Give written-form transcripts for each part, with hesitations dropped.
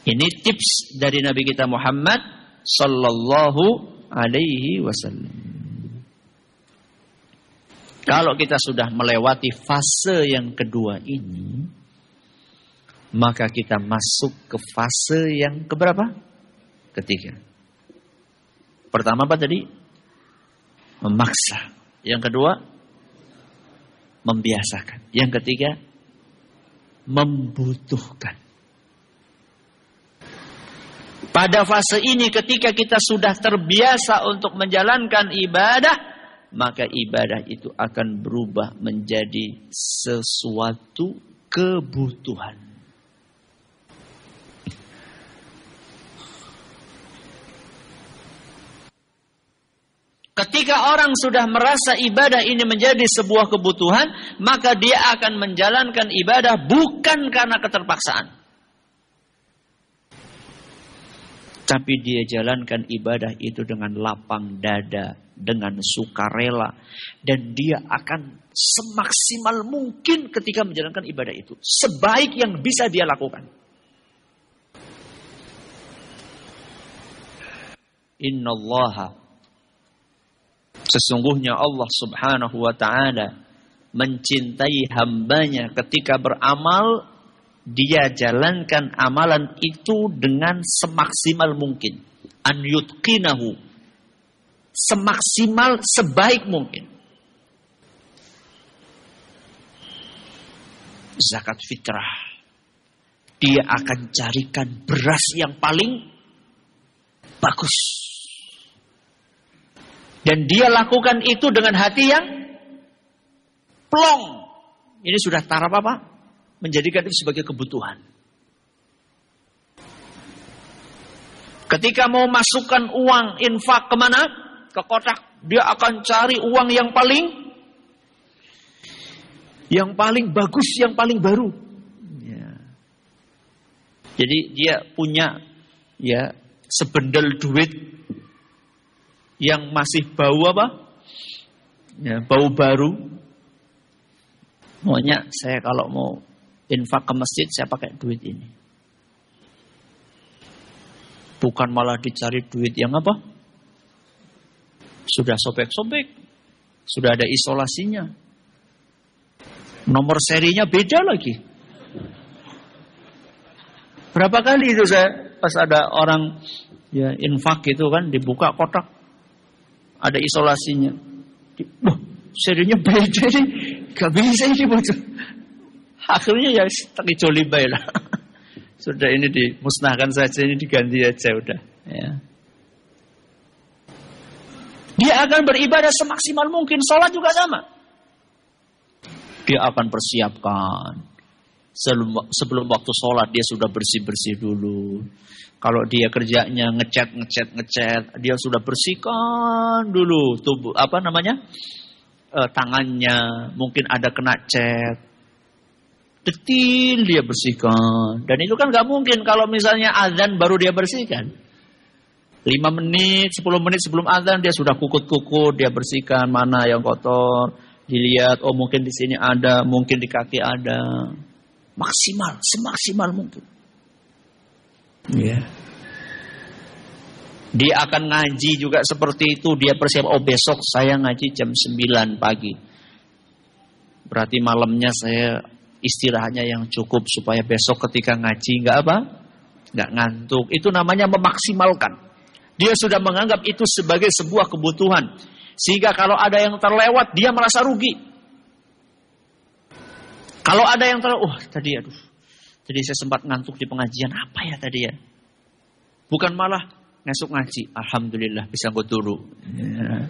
Ini tips dari Nabi kita Muhammad sallallahu alaihi wasallam. Kalau kita sudah melewati fase yang kedua ini, maka kita masuk ke fase yang keberapa? Ketiga. Pertama apa tadi? Memaksa. Yang kedua, membiasakan. Yang ketiga, membutuhkan. Pada fase ini ketika kita sudah terbiasa untuk menjalankan ibadah, maka ibadah itu akan berubah menjadi sesuatu kebutuhan. Ketika orang sudah merasa ibadah ini menjadi sebuah kebutuhan, maka dia akan menjalankan ibadah bukan karena keterpaksaan. Tapi dia jalankan ibadah itu dengan lapang dada, dengan sukarela. Dan dia akan semaksimal mungkin ketika menjalankan ibadah itu. Sebaik yang bisa dia lakukan. Innallaha, sesungguhnya Allah subhanahu wa ta'ala mencintai hambanya ketika beramal, dia jalankan amalan itu dengan semaksimal mungkin. An yutqinahu, semaksimal, sebaik mungkin. Zakat fitrah, dia akan carikan beras yang paling bagus. Dan dia lakukan itu dengan hati yang plong. Ini sudah taraf apa? Menjadikan itu sebagai kebutuhan. Ketika mau masukkan uang infak kemana? Ke kotak. Dia akan cari uang yang paling bagus, yang paling baru. Ya. Jadi dia punya sebendel duit yang masih bau apa? Ya, bau baru. Maunya saya kalau mau infak ke masjid, saya pakai duit ini. Bukan malah dicari duit yang apa? Sudah sobek-sobek. Sudah ada isolasinya. Nomor serinya beda lagi. Berapa kali itu saya pas ada orang infak itu kan, dibuka kotak. Ada isolasinya. Serinya beda nih. Gak bisa ini betul. Akhirnya tak dicolibai lah. Sudah ini dimusnahkan saja, ini diganti aja udah. Ya. Dia akan beribadah semaksimal mungkin. Sholat juga sama. Dia akan persiapkan. Sebelum waktu sholat dia sudah bersih-bersih dulu. Kalau dia kerjanya ngecat, dia sudah bersihkan dulu tubuh tangannya, mungkin ada kena cat. Detil dia bersihkan. Dan itu kan gak mungkin kalau misalnya azan baru dia bersihkan. 5 menit, 10 menit sebelum azan dia sudah kukut-kukut, dia bersihkan mana yang kotor. Dilihat, oh mungkin di sini ada, mungkin di kaki ada. Maksimal, semaksimal mungkin. Ya. Dia akan ngaji juga seperti itu. Dia persiap, oh besok saya ngaji jam 9 pagi. Berarti malamnya saya istirahatnya yang cukup supaya besok ketika ngaji nggak ngantuk. Itu namanya memaksimalkan. Dia sudah menganggap itu sebagai sebuah kebutuhan. Sehingga kalau ada yang terlewat, dia merasa rugi. Kalau ada yang tadi saya sempat ngantuk di pengajian, apa ya tadi ya? Bukan malah ngesuk ngaji, alhamdulillah bisa gue turu. Ya.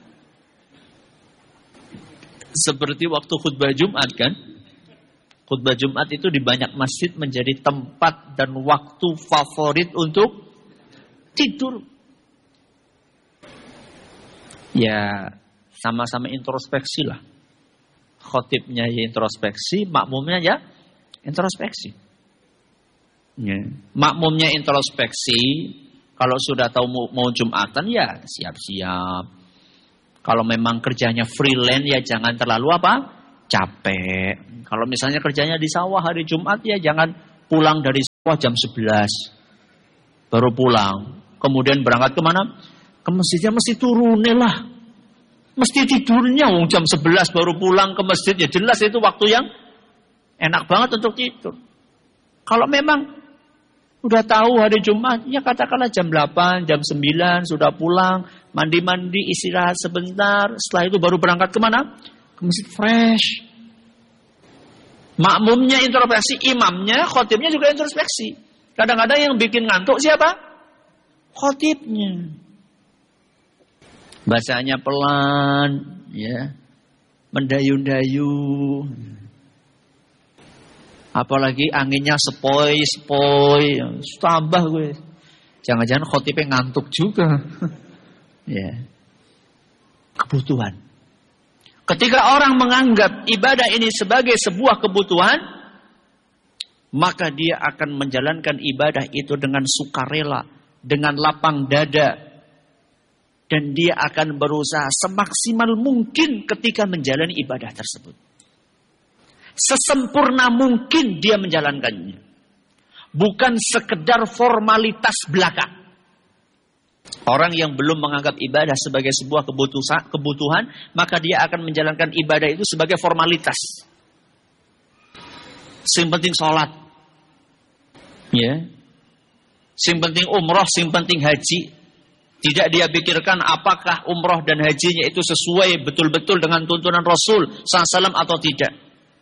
Seperti waktu khutbah Jumat kan? Khutbah Jumat itu di banyak masjid menjadi tempat dan waktu favorit untuk tidur. Ya, sama-sama introspeksi lah. Khotibnya ya introspeksi, makmumnya ya introspeksi. Ya. Makmumnya introspeksi, kalau sudah tahu mau Jumatan ya siap-siap. Kalau memang kerjanya freelance ya jangan terlalu capek. Kalau misalnya kerjanya di sawah hari Jumat ya jangan pulang dari sawah jam 11. baru pulang. Kemudian berangkat kemana? Ke masjidnya mesti turunin lah. Mesti tidurnya, jam 11 baru pulang ke masjid. Ya jelas itu waktu yang enak banget untuk tidur. Kalau memang udah tahu hari Jumat, ya katakanlah jam 8, jam 9 sudah pulang, mandi-mandi, istirahat sebentar. Setelah itu baru berangkat kemana? Ke masjid fresh. Makmumnya introspeksi, imamnya, khotibnya juga introspeksi. Kadang-kadang yang bikin ngantuk siapa? Khotibnya. Bacanya pelan, ya, mendayu-dayu. Apalagi anginnya sepoi-sepoi, tambah gue. Jangan-jangan khotibnya ngantuk juga. Ya. Kebutuhan. Ketika orang menganggap ibadah ini sebagai sebuah kebutuhan, maka dia akan menjalankan ibadah itu dengan sukarela, dengan lapang dada, dan dia akan berusaha semaksimal mungkin ketika menjalani ibadah tersebut. Sesempurna mungkin dia menjalankannya. Bukan sekedar formalitas belaka. Orang yang belum menganggap ibadah sebagai sebuah kebutuhan, maka dia akan menjalankan ibadah itu sebagai formalitas. Sing penting sholat. Ya. Sing penting umroh, sing penting haji. Tidak dia pikirkan apakah umroh dan hajinya itu sesuai betul-betul dengan tuntunan Rasul SAW atau tidak.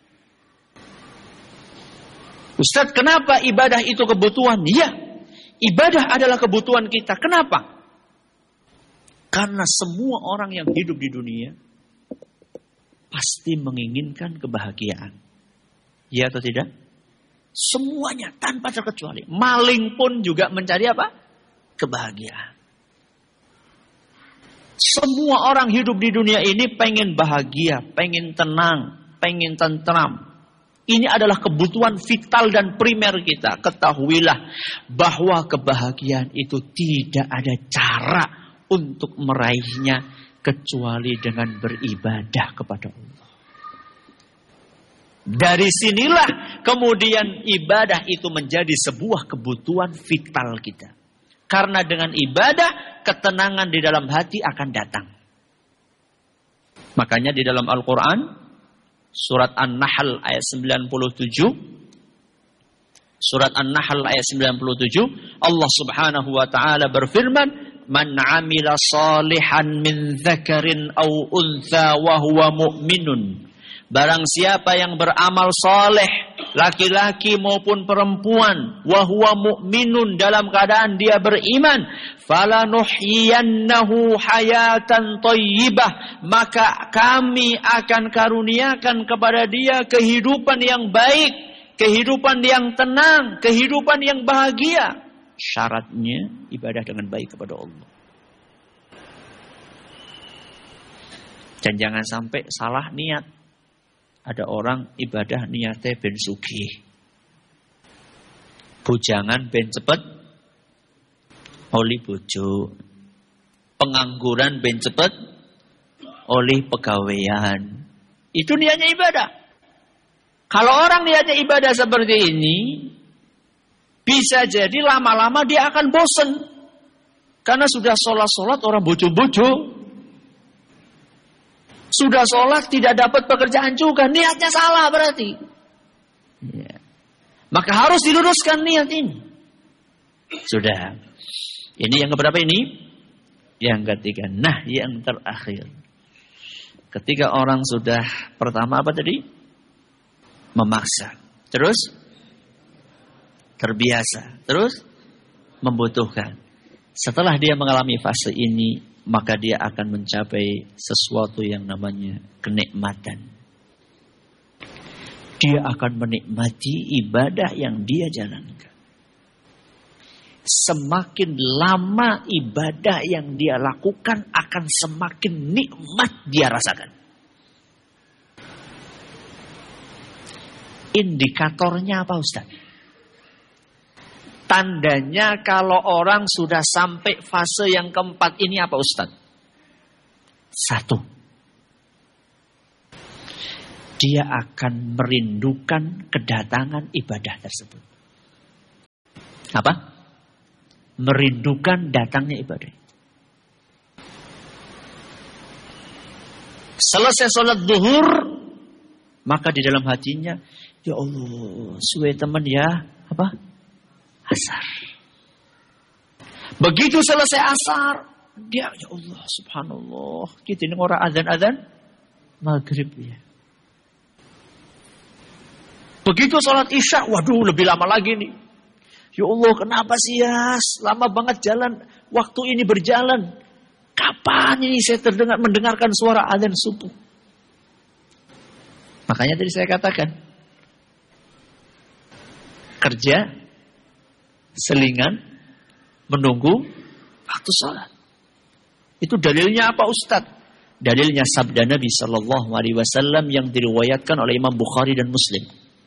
Ustaz, kenapa ibadah itu kebutuhan? Ya, ibadah adalah kebutuhan kita. Kenapa? Karena semua orang yang hidup di dunia pasti menginginkan kebahagiaan. Ya atau tidak? Semuanya tanpa terkecuali. Maling pun juga mencari apa? Kebahagiaan. Semua orang hidup di dunia ini pengen bahagia, pengen tenang, pengen tentram. Ini adalah kebutuhan vital dan primer kita. Ketahuilah bahwa kebahagiaan itu tidak ada cara untuk meraihnya kecuali dengan beribadah kepada Allah. Dari sinilah kemudian ibadah itu menjadi sebuah kebutuhan vital kita. Karena dengan ibadah, ketenangan di dalam hati akan datang. Makanya di dalam Al-Quran, surat An-Nahl ayat 97, surat An-Nahl ayat 97, Allah Subhanahu wa taala berfirman, "Man 'amila shalihan min dzakarin aw untha wa huwa mu'minun." Barang siapa yang beramal saleh, laki-laki maupun perempuan, wa huwa mu'minun, dalam keadaan dia beriman, falanuhyiyannahu hayatan thayyibah, maka kami akan karuniakan kepada dia kehidupan yang baik, kehidupan yang tenang, kehidupan yang bahagia. Syaratnya ibadah dengan baik kepada Allah. Dan jangan sampai salah niat. Ada orang ibadah niatnya ben sugih. Bujangan ben cepet oli bojo. Pengangguran ben cepet oli pegawaian. Itu niatnya ibadah. Kalau orang niatnya ibadah seperti ini, bisa jadi lama-lama dia akan bosan. Karena sudah sholat-sholat orang bojo-bojo. Sudah sholat tidak dapat pekerjaan juga. Niatnya salah berarti. Ya. Maka harus diluruskan niat ini. Sudah. Ini yang keberapa ini? Yang ketiga. Nah, yang terakhir. Ketika orang sudah pertama apa tadi? Memaksa. Terus? Terbiasa. Terus? Membutuhkan. Setelah dia mengalami fase ini, maka dia akan mencapai sesuatu yang namanya kenikmatan. Dia akan menikmati ibadah yang dia jalankan. Semakin lama ibadah yang dia lakukan, akan semakin nikmat dia rasakan. Indikatornya apa, Ustaz? Tandanya kalau orang sudah sampai fase yang keempat ini apa, Ustaz? 1. Dia akan merindukan kedatangan ibadah tersebut. Apa? merindukan datangnya ibadah. Selesai sholat zuhur, maka di dalam hatinya, ya Allah, suwe teman ya, apa? Asar. Begitu selesai asar, dia, ya Allah, subhanallah, kita ini orang azan-azan maghrib ya. Begitu sholat isya, waduh lebih lama lagi nih. Ya Allah, kenapa sih ya? Lama banget jalan, waktu ini berjalan. Kapan ini saya mendengarkan suara azan subuh? Makanya tadi saya katakan, kerja, selingan, menunggu waktu sholat. Itu dalilnya apa Ustadz? Dalilnya sabda Nabi Sallallahu Alaihi Wasallam yang diriwayatkan oleh Imam Bukhari dan Muslim.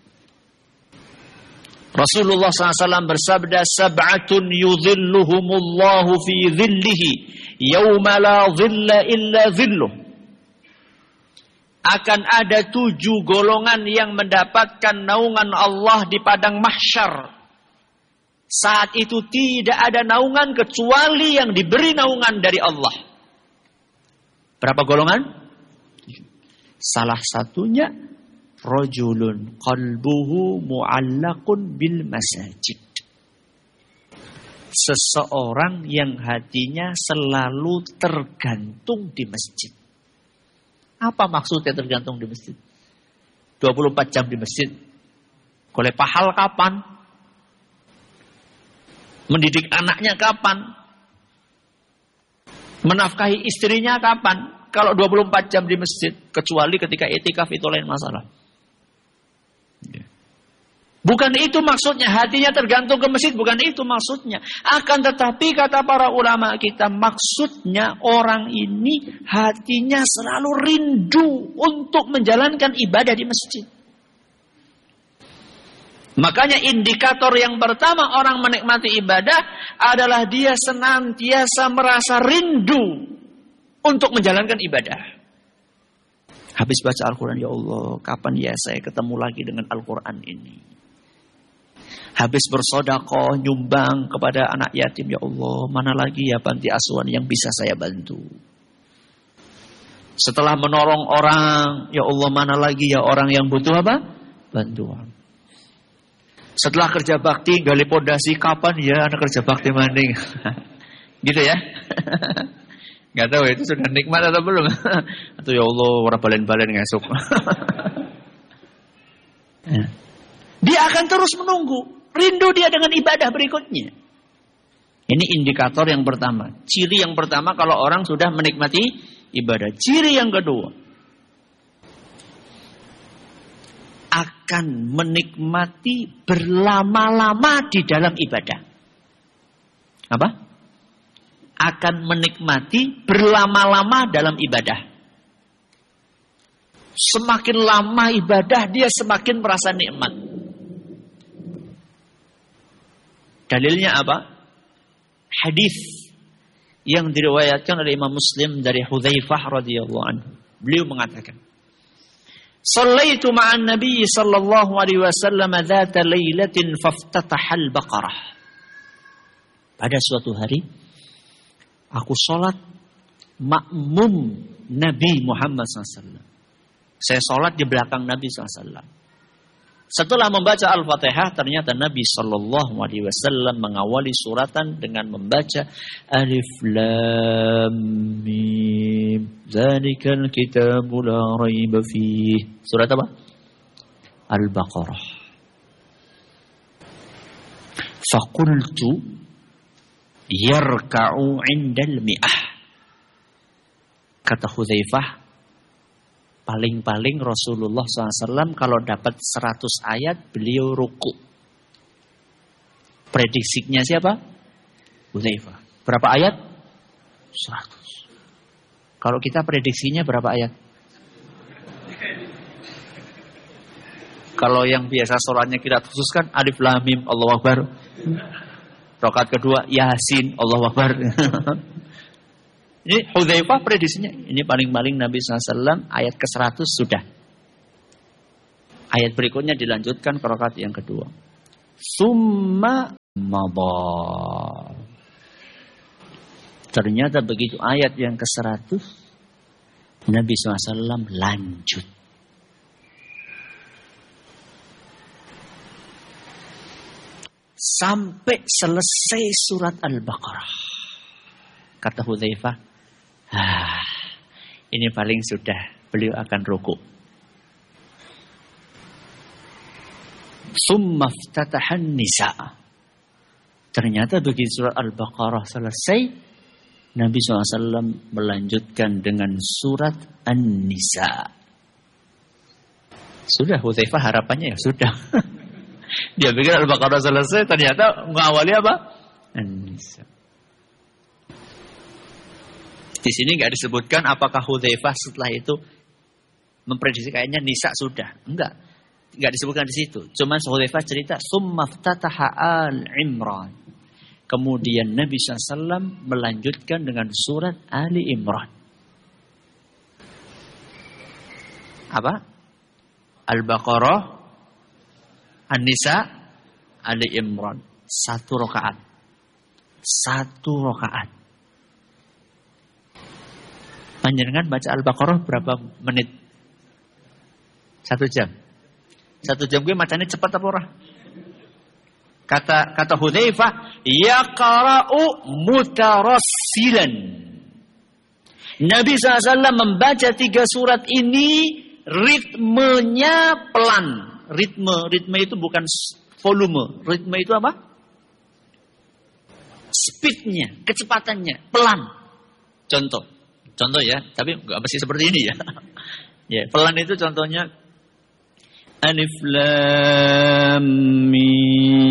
Rasulullah SAW bersabda, sab'atun yudhilluhumullahu fi dhillihi yawma la dhilla illa dhilluh. Akan ada 7 golongan yang mendapatkan naungan Allah di padang mahsyar. Saat itu tidak ada naungan kecuali yang diberi naungan dari Allah. Berapa golongan? Salah satunya rajulun qalbuhu mu'allaqun bil masajid. Seseorang yang hatinya selalu tergantung di masjid. Apa maksudnya tergantung di masjid? 24 jam di masjid. Goleh pahal kapan? Mendidik anaknya kapan? Menafkahi istrinya kapan? Kalau 24 jam di masjid, kecuali ketika itikaf itu lain masalah. Bukan itu maksudnya, hatinya tergantung ke masjid, bukan itu maksudnya. Akan tetapi kata para ulama kita, maksudnya orang ini hatinya selalu rindu untuk menjalankan ibadah di masjid. Makanya indikator yang pertama orang menikmati ibadah adalah dia senantiasa merasa rindu untuk menjalankan ibadah. Habis baca Al-Quran, ya Allah, kapan ya saya ketemu lagi dengan Al-Quran ini? Habis bersedekah, nyumbang kepada anak yatim, ya Allah, mana lagi ya panti asuhan yang bisa saya bantu? Setelah menolong orang, ya Allah, mana lagi ya orang yang butuh apa? Bantuan. Setelah kerja bakti, gali pondasi, kapan ya anak kerja bakti maning? Gitu ya? Gak tahu itu sudah nikmat atau belum? Atau ya Allah, orang balen-balen ngesuk. Dia akan terus menunggu. Rindu dia dengan ibadah berikutnya. Ini indikator yang pertama. Ciri yang pertama kalau orang sudah menikmati ibadah. Ciri yang kedua. Akan menikmati berlama-lama di dalam ibadah. Apa? Akan menikmati berlama-lama dalam ibadah. Semakin lama ibadah, dia semakin merasa nikmat. Dalilnya apa? Hadis yang diriwayatkan oleh Imam Muslim dari Hudzaifah radhiyallahu anhu. Beliau mengatakan, "Shallaitu ma'an Nabi sallallahu alaihi wasallam dzata lailatin faftatahal Baqarah." Pada suatu hari aku salat makmum Nabi Muhammad SAW. Saya salat di belakang Nabi SAW. Setelah membaca Al-Fatihah, ternyata Nabi Sallallahu Alaihi Wasallam mengawali suratan dengan membaca Alif Lam Mim, Zalikal Kitabu La Raiba Fih. Surat apa? Al-Baqarah. Faqultu yarka'u 'indal mi'ah. Kata Hudzaifah, paling-paling Rasulullah SAW kalau dapat 100 ayat beliau ruku. Prediksinya siapa? Hudzaifah. Berapa ayat? 100. Kalau kita prediksinya berapa ayat? Kalau yang biasa sholatnya kita khususkan Alif Lam Mim Allahu Akbar. Rakaat kedua Yasin Allahu Akbar. Ini Hudzaifah prediksinya. Ini paling-paling Nabi SAW ayat ke-100 sudah. Ayat berikutnya dilanjutkan ke rakaat yang kedua. Summa madha. Ternyata begitu ayat yang ke-100, Nabi SAW lanjut. Sampai selesai surat Al-Baqarah. Kata Hudzaifah, ini paling sudah, beliau akan rukuk. Summa iftatahan nisa. Ternyata begitu surat Al-Baqarah selesai, Nabi SAW melanjutkan dengan surat An-Nisa. Sudah, Hudzaifah harapannya ya sudah. Dia pikir Al-Baqarah selesai, ternyata mengawali apa? An-Nisa. Di sini nggak disebutkan apakah Hudzaifah setelah itu memprediksi kayaknya Nisa sudah. Enggak disebutkan di situ. Cuma Hudzaifah cerita, "Tsumma ftataha Al-Imran." Kemudian Nabi SAW melanjutkan dengan surat Ali Imran. Apa? Al-Baqarah, An-Nisa, Ali Imran. 1 rakaat. 1 rakaat. Panjenengan baca Al-Baqarah berapa menit? 1 jam. 1 jam gue macamnya cepat apa ora? Kata Hudzaifah, yaqra'u mutarassilan. Nabi SAW membaca 3 surat ini ritmenya pelan. Ritme itu bukan volume. Ritme itu apa? Speednya, kecepatannya, pelan. Contoh ya, tapi nggak mesti seperti ini ya. Ya, pelan itu contohnya Alif Lam Mim.